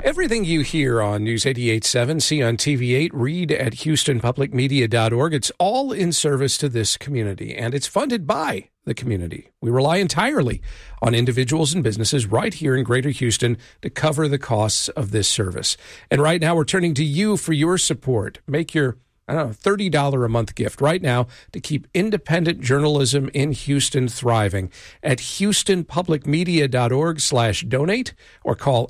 Everything you hear on News 88.7, see on TV8, read at HoustonPublicMedia.org. It's all in service to this community, and it's funded by the community. We rely entirely on individuals and businesses right here in Greater Houston to cover the costs of this service. And right now, we're turning to you for your support. Make your $30 a month gift right now to keep independent journalism in Houston thriving at HoustonPublicMedia.org/donate or call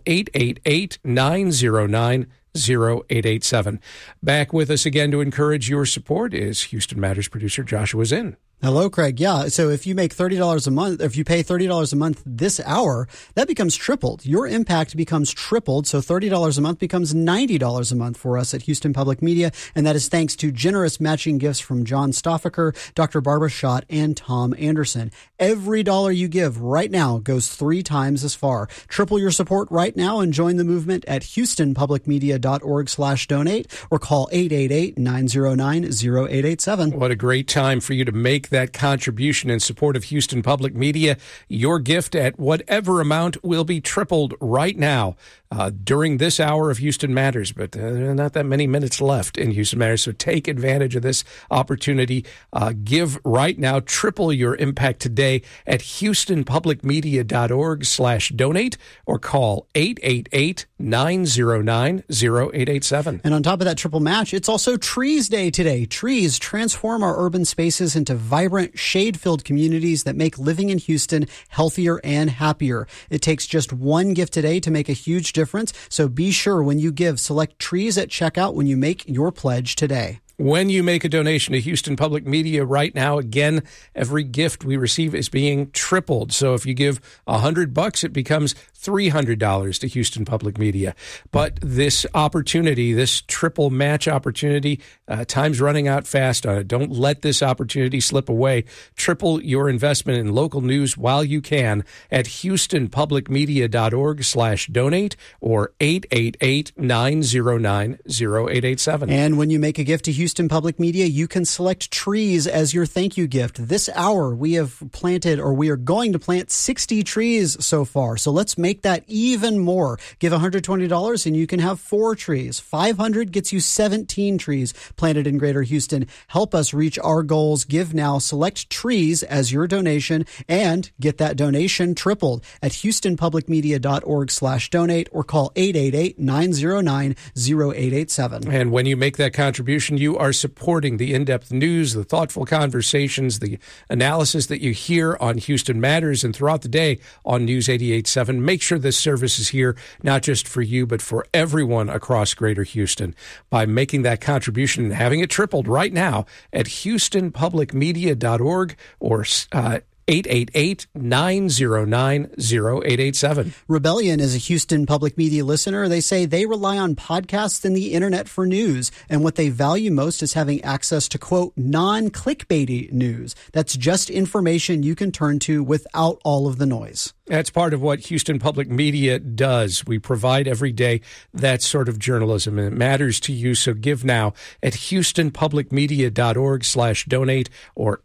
888-909-0887. Back with us again to encourage your support is Houston Matters producer Joshua Zinn. Hello, Craig. Yeah, so if you make $30 a month, if you pay $30 a month this hour, that becomes tripled. Your impact becomes tripled, so $30 a month becomes $90 a month for us at Houston Public Media, and that is thanks to generous matching gifts from John Stoffaker, Dr. Barbara Schott, and Tom Anderson. Every dollar you give right now goes 3 times as far. Triple your support right now and join the movement at HoustonPublicMedia.org/donate or call 888-909-0887. What a great time for you to make that contribution in support of Houston Public Media. Your gift at whatever amount will be tripled right now during this hour of Houston Matters, but there are not that many minutes left in Houston Matters, so take advantage of this opportunity. Give right now, triple your impact today at HoustonPublicMedia.org/donate or call 888-909-0887. And on top of that triple match, it's also Trees Day today. Trees transform our urban spaces into vibrant, shade-filled communities that make living in Houston healthier and happier. It takes just one gift today to make a huge difference, so be sure when you give, select Trees at checkout when you make your pledge today. When you make a donation to Houston Public Media right now, again, every gift we receive is being tripled. So if you give $100, it becomes $300 to Houston Public Media. But this opportunity, this triple match opportunity, time's running out fast on it. Don't let this opportunity slip away. Triple your investment in local news while you can at HoustonPublicMedia.org/donate or 888-909-0887. And when you make a gift to Houston Public Media, you can select Trees as your thank you gift. This hour, we have planted, or we are going to plant 60 trees so far. So let's make that even more. Give $120 and you can have 4 trees. $500 gets you 17 trees planted in Greater Houston. Help us reach our goals. Give now. Select Trees as your donation and get that donation tripled at HoustonPublicMedia.org/donate or call 888-909-0887. And when you make that contribution, you are supporting the in-depth news, the thoughtful conversations, the analysis that you hear on Houston Matters and throughout the day on News 88.7. Make sure this service is here, not just for you, but for everyone across Greater Houston by making that contribution and having it tripled right now at HoustonPublicMedia.org or 888-909-0887. Rebellion is a Houston Public Media listener. They say they rely on podcasts and the internet for news, and what they value most is having access to, quote, non-clickbaity news. That's just information you can turn to without all of the noise. That's part of what Houston Public Media does. We provide every day that sort of journalism, and it matters to you. So give now at HoustonPublicMedia.org/donate or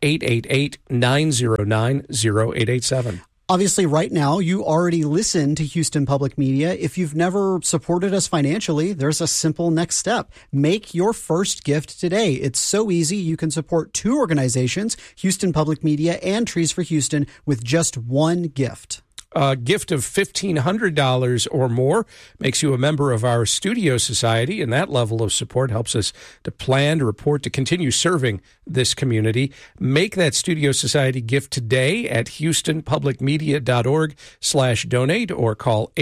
888-909-0887. Obviously, right now, you already listen to Houston Public Media. If you've never supported us financially, there's a simple next step. Make your first gift today. It's so easy. You can support 2 organizations, Houston Public Media and Trees for Houston, with just one gift. A gift of $1,500 or more makes you a member of our Studio Society, and that level of support helps us to plan, to report, to continue serving this community. Make that Studio Society gift today at HoustonPublicMedia.org/donate or call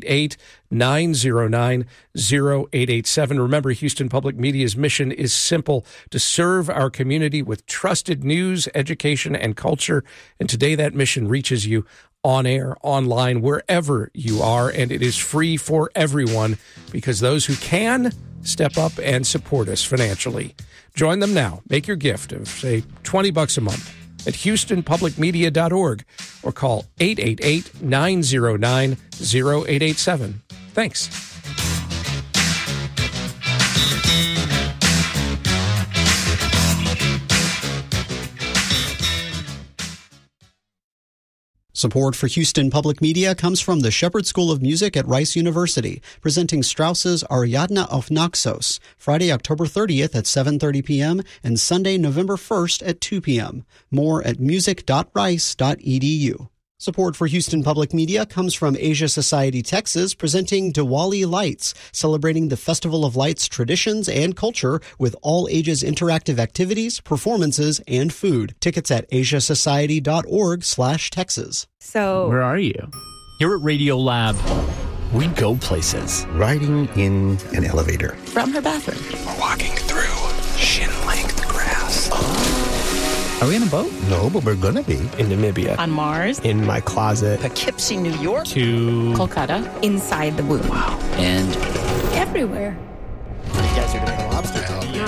888-909-0887. Remember, Houston Public Media's mission is simple: to serve our community with trusted news, education, and culture. And today that mission reaches you on air, online, wherever you are, and it is free for everyone because those who can step up and support us financially. Join them now. Make your gift of, say, $20 a month at HoustonPublicMedia.org or call 888-909-0887. Thanks. Support for Houston Public Media comes from the Shepherd School of Music at Rice University, presenting Strauss's Ariadne auf Naxos, Friday, October 30th at 7:30 p.m. and Sunday, November 1st at 2 p.m. More at music.rice.edu. Support for Houston Public Media comes from Asia Society Texas, presenting Diwali Lights, celebrating the Festival of Lights traditions and culture with all ages interactive activities, performances, and food. Tickets at asiasociety.org/Texas. So, where are you? Here at Radio Lab, we go places. Riding in an elevator. From her bathroom. We're walking through shin-length grass. Are we in a boat? No, but we're gonna be. In Namibia. On Mars. In my closet. Poughkeepsie, New York. To Kolkata. Inside the womb. Wow. And everywhere. You guys are doing a lobster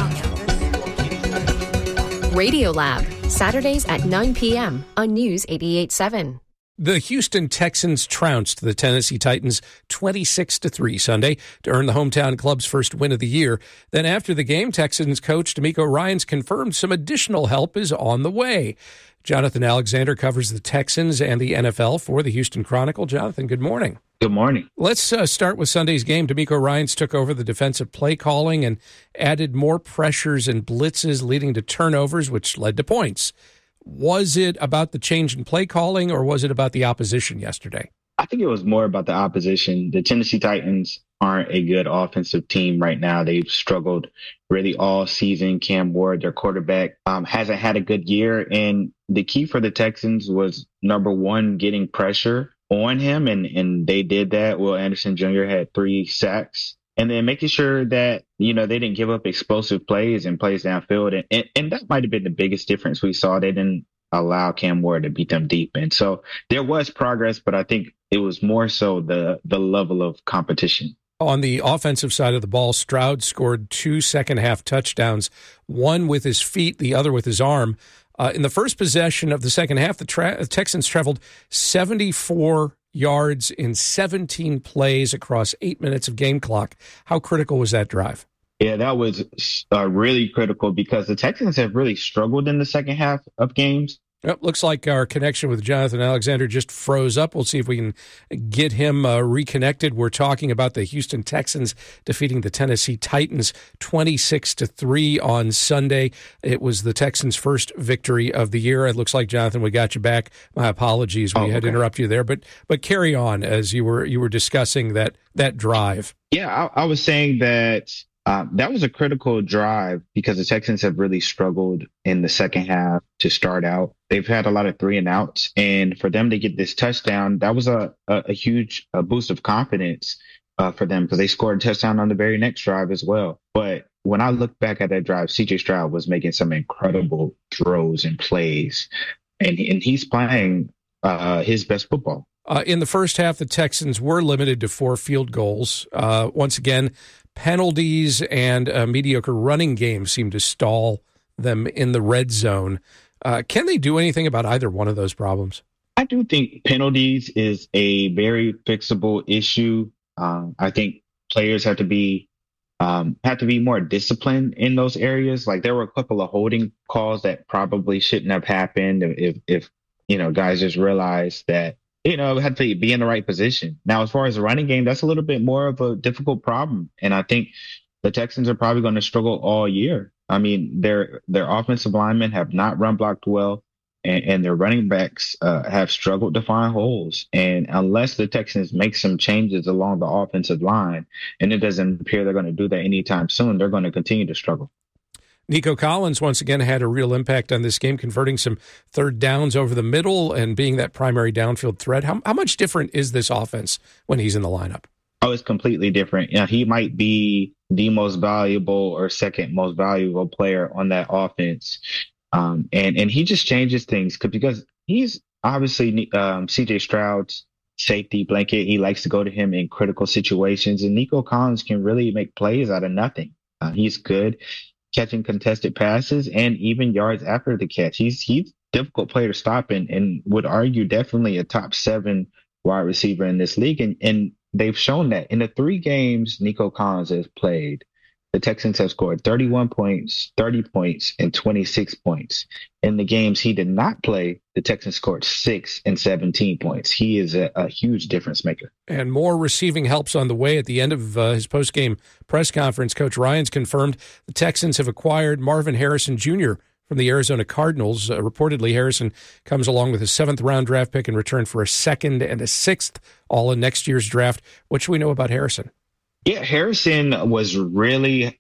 talk. Radio Lab, Saturdays at 9 p.m. on News 88.7. The Houston Texans trounced the Tennessee Titans 26-3 Sunday to earn the hometown club's first win of the year. Then after the game, Texans coach DeMeco Ryans confirmed some additional help is on the way. Jonathan Alexander covers the Texans and the NFL for the Houston Chronicle. Jonathan, good morning. Good morning. Let's start with Sunday's game. DeMeco Ryans took over the defensive play calling and added more pressures and blitzes, leading to turnovers, which led to points. Was it about the change in play calling, or was it about the opposition yesterday? I think it was more about the opposition. The Tennessee Titans aren't a good offensive team right now. They've struggled really all season. Cam Ward, their quarterback, hasn't had a good year. And the key for the Texans was, number one, getting pressure on him. And they did that. Will Anderson Jr. had 3 sacks. And then making sure that, they didn't give up explosive plays and plays downfield. And that might have been the biggest difference we saw. They didn't allow Cam Ward to beat them deep. And so there was progress, but I think it was more so the level of competition. On the offensive side of the ball, Stroud scored 2 second-half touchdowns, one with his feet, the other with his arm. In the first possession of the second half, the Texans traveled 74 yards in 17 plays across 8 minutes of game clock. How critical was that drive? Yeah, that was really critical because the Texans have really struggled in the second half of games. Yep, looks like our connection with Jonathan Alexander just froze up. We'll see if we can get him reconnected. We're talking about the Houston Texans defeating the Tennessee Titans 26-3 on Sunday. It was the Texans' first victory of the year. It looks like, Jonathan, we got you back. My apologies. We had to interrupt you there, but carry on as you were discussing that drive. Yeah, I was saying that that was a critical drive because the Texans have really struggled in the second half to start out. They've had a lot of 3-and-outs, and for them to get this touchdown, that was a huge boost of confidence for them because they scored a touchdown on the very next drive as well. But when I look back at that drive, C.J. Stroud was making some incredible throws and plays, and he's playing his best football. In the first half, the Texans were limited to 4 field goals. Once again, penalties and a mediocre running game seemed to stall them in the red zone. Can they do anything about either one of those problems? I do think penalties is a very fixable issue. I think players have to be more disciplined in those areas. Like there were a couple of holding calls that probably shouldn't have happened if guys just realized that had to be in the right position. Now, as far as the running game, that's a little bit more of a difficult problem. And I think the Texans are probably going to struggle all year. I mean, their offensive linemen have not run blocked well, and their running backs have struggled to find holes. And unless the Texans make some changes along the offensive line, and it doesn't appear they're going to do that anytime soon, they're going to continue to struggle. Nico Collins once again had a real impact on this game, converting some third downs over the middle and being that primary downfield threat. How much different is this offense when he's in the lineup? Oh, it's completely different. He might be the most valuable or second most valuable player on that offense. And he just changes things because he's obviously C.J. Stroud's safety blanket. He likes to go to him in critical situations, and Nico Collins can really make plays out of nothing. He's good catching contested passes and even yards after the catch. He's a difficult player to stop and would argue definitely a top 7 wide receiver in this league. And they've shown that in the 3 games Nico Collins has played, the Texans have scored 31 points, 30 points, and 26 points. In the games he did not play, the Texans scored 6 and 17 points. He is a huge difference maker. And more receiving helps on the way. At the end of his postgame press conference, Coach Ryans confirmed the Texans have acquired Marvin Harrison Jr. from the Arizona Cardinals. Reportedly, Harrison comes along with a 7th-round draft pick in return for a 2nd and a 6th, all in next year's draft. What should we know about Harrison? Yeah, Harrison was really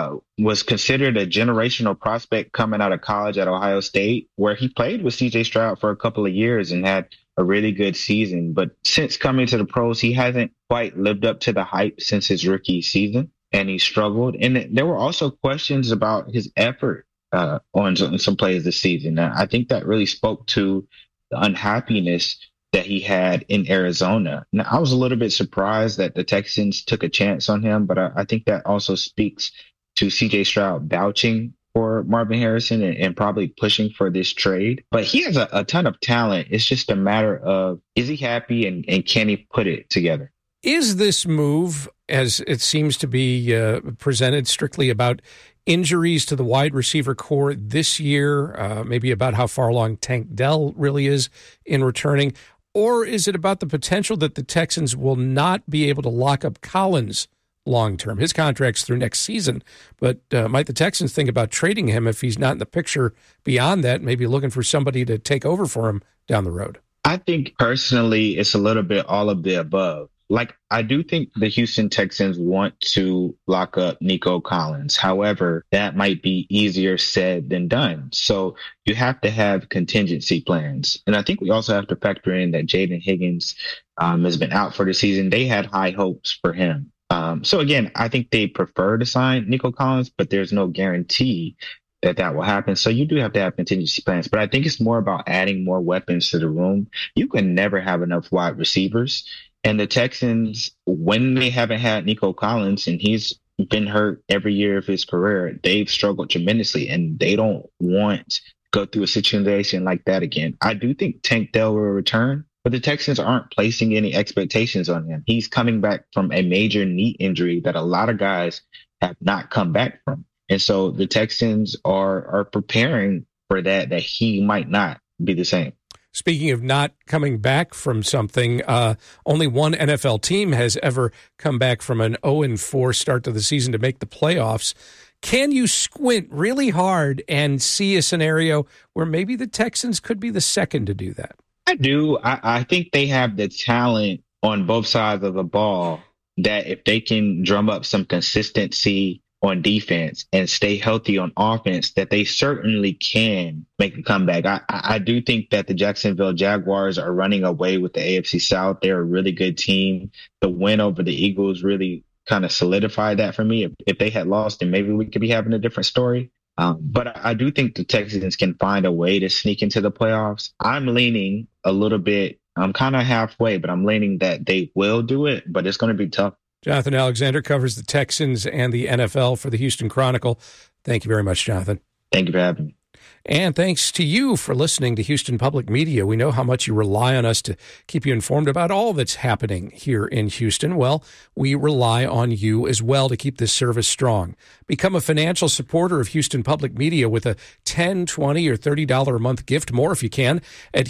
was considered a generational prospect coming out of college at Ohio State, where he played with C.J. Stroud for a couple of years and had a really good season. But since coming to the pros, he hasn't quite lived up to the hype since his rookie season, and he struggled. And there were also questions about his effort on some plays this season. I think that really spoke to the unhappiness that he had in Arizona. Now, I was a little bit surprised that the Texans took a chance on him, but I think that also speaks to C.J. Stroud vouching for Marvin Harrison and probably pushing for this trade. But he has a ton of talent. It's just a matter of, is he happy and can he put it together? Is this move, as it seems to be presented, strictly about injuries to the wide receiver core this year, maybe about how far along Tank Dell really is in returning? Or is it about the potential that the Texans will not be able to lock up Collins long-term? His contract's through next season, but might the Texans think about trading him if he's not in the picture beyond that, maybe looking for somebody to take over for him down the road? I think personally it's a little bit all of the above. Like, I do think the Houston Texans want to lock up Nico Collins. However, that might be easier said than done. So you have to have contingency plans. And I think we also have to factor in that Jaden Higgins has been out for the season. They had high hopes for him. So again, I think they prefer to sign Nico Collins, but there's no guarantee that will happen. So you do have to have contingency plans. But I think it's more about adding more weapons to the room. You can never have enough wide receivers. And the Texans, when they haven't had Nico Collins, and he's been hurt every year of his career, they've struggled tremendously, and they don't want to go through a situation like that again. I do think Tank Dell will return, but the Texans aren't placing any expectations on him. He's coming back from a major knee injury that a lot of guys have not come back from. And so the Texans are preparing for that he might not be the same. Speaking of not coming back from something, only one NFL team has ever come back from an 0-4 start to the season to make the playoffs. Can you squint really hard and see a scenario where maybe the Texans could be the second to do that? I do. I think they have the talent on both sides of the ball that if they can drum up some consistency on defense and stay healthy on offense, that they certainly can make a comeback. I do think that the Jacksonville Jaguars are running away with the AFC South. They're a really good team. The win over the Eagles really kind of solidified that for me. If they had lost, then maybe we could be having a different story. But I do think the Texans can find a way to sneak into the playoffs. I'm leaning a little bit. I'm kind of halfway, but I'm leaning that they will do it, but it's going to be tough. Jonathan Alexander covers the Texans and the NFL for the Houston Chronicle. Thank you very much, Jonathan. Thank you for having me. And thanks to you for listening to Houston Public Media. We know how much you rely on us to keep you informed about all that's happening here in Houston. Well, we rely on you as well to keep this service strong. Become a financial supporter of Houston Public Media with a $10, $20, or $30 a month gift, more if you can, at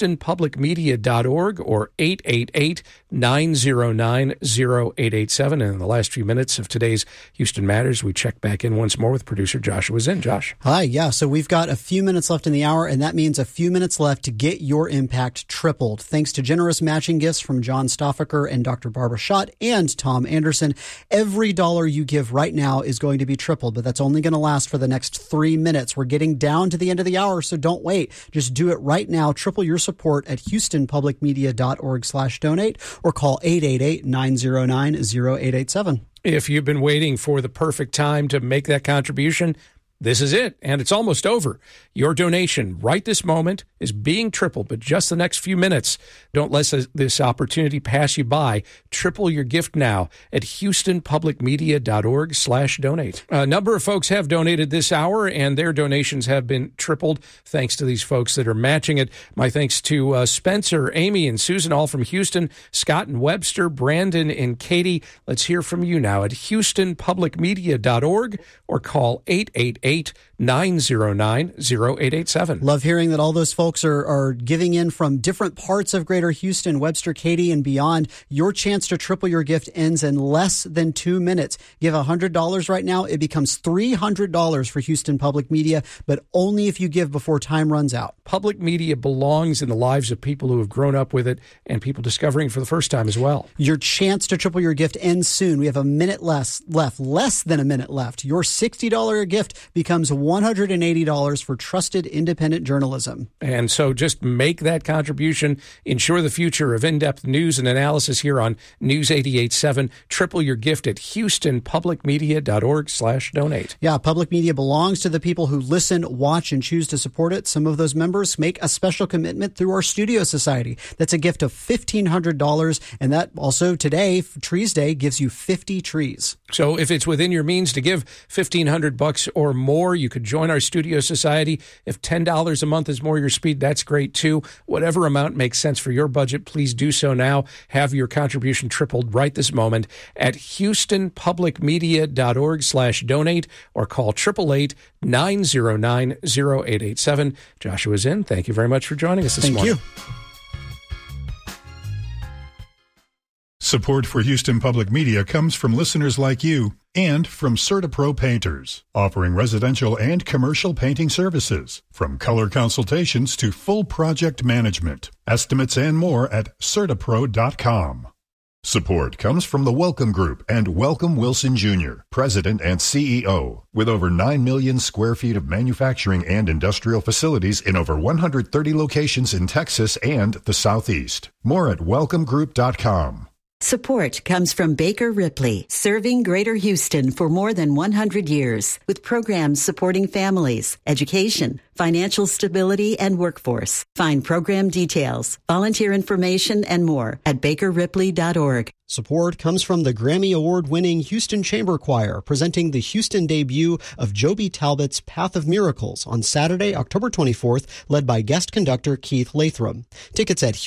HoustonPublicMedia.org or 888-909-0887. And in the last few minutes of today's Houston Matters, we check back in once more with producer Joshua Zinn. Josh. Hi, yeah, so we've got a few minutes left in the hour, and that means a few minutes left to get your impact tripled. Thanks to generous matching gifts from John Stoffaker and Dr. Barbara Schott and Tom Anderson, every dollar you give right now is going to be tripled, but that's only going to last for the next 3 minutes. We're getting down to the end of the hour, so don't wait. Just do it right now. Triple your support at HoustonPublicMedia.org/donate or call 888-909-0887. If you've been waiting for the perfect time to make that contribution, This is it, and it's almost over. Your donation right this moment is being tripled, but just the next few minutes. Don't let this opportunity pass you by. Triple your gift now at HoustonPublicMedia.org/donate. A number of folks have donated this hour, and their donations have been tripled thanks to these folks that are matching it. My thanks to Spencer, Amy, and Susan, all from Houston, Scott and Webster, Brandon and Katie. Let's hear from you now at HoustonPublicMedia.org or call 888-909-0887. Love hearing that all those folks are giving in from different parts of Greater Houston, Webster, Katy, and beyond. Your chance to triple your gift ends in less than 2 minutes. Give $100 right now. It becomes $300 for Houston Public Media, but only if you give before time runs out. Public media belongs in the lives of people who have grown up with it and people discovering it for the first time as well. Your chance to triple your gift ends soon. We have a minute left, less than a minute left. Your $60 gift becomes $180 for trusted independent journalism. And so just make that contribution. Ensure the future of in-depth news and analysis here on News 88.7. Triple your gift at HoustonPublicMedia.org/donate. Yeah, public media belongs to the people who listen, watch, and choose to support it. Some of those members make a special commitment through our Studio Society. That's a gift of $1,500. And that also today, Trees Day, gives you 50 trees. So if it's within your means to give $1,500 or more, you could join our Studio Society. If $10 a month is more your speed, that's great too. Whatever amount makes sense for your budget, please do so now. Have your contribution tripled right this moment at HoustonPublicMedia.org/donate or call 888-909-0887. Joshua Zinn, thank you very much for joining us this morning. Thank you. Support for Houston Public Media comes from listeners like you and from CertaPro Painters, offering residential and commercial painting services, from color consultations to full project management, estimates and more at CertaPro.com. Support comes from the Welcome Group and Welcome Wilson Jr., President and CEO, with over 9 million square feet of manufacturing and industrial facilities in over 130 locations in Texas and the Southeast. More at WelcomeGroup.com. Support comes from Baker Ripley, serving Greater Houston for more than 100 years, with programs supporting families, education, financial stability, and workforce. Find program details, volunteer information, and more at bakerripley.org. Support comes from the Grammy Award-winning Houston Chamber Choir, presenting the Houston debut of Joby Talbot's Path of Miracles on Saturday, October 24th, led by guest conductor Keith Lathram. Tickets at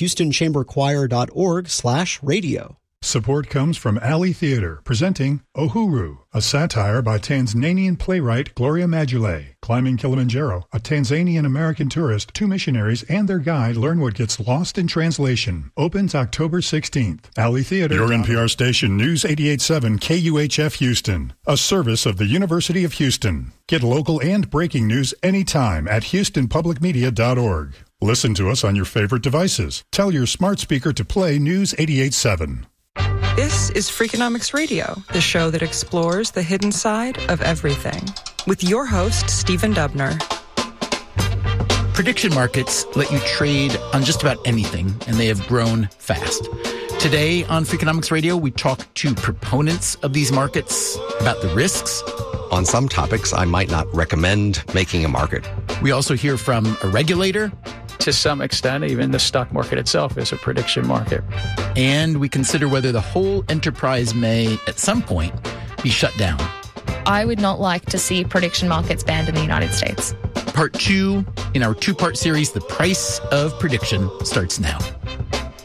HoustonChamberChoir.org/radio. Support comes from Alley Theater, presenting Uhuru, a satire by Tanzanian playwright Gloria Maduele. Climbing Kilimanjaro, a Tanzanian-American tourist, 2 missionaries, and their guide learn what gets lost in translation. Opens October 16th. Alley Theater. Your NPR station, News 88.7 KUHF Houston, a service of the University of Houston. Get local and breaking news anytime at HoustonPublicMedia.org. Listen to us on your favorite devices. Tell your smart speaker to play News 88.7. This is Freakonomics Radio, the show that explores the hidden side of everything, with your host, Stephen Dubner. Prediction markets let you trade on just about anything, and they have grown fast. Today on Freakonomics Radio, we talk to proponents of these markets about the risks. On some topics, I might not recommend making a market. We also hear from a regulator. To some extent, even the stock market itself is a prediction market. And we consider whether the whole enterprise may, at some point, be shut down. I would not like to see prediction markets banned in the United States. Part 2 in our 2-part series, The Price of Prediction, starts now.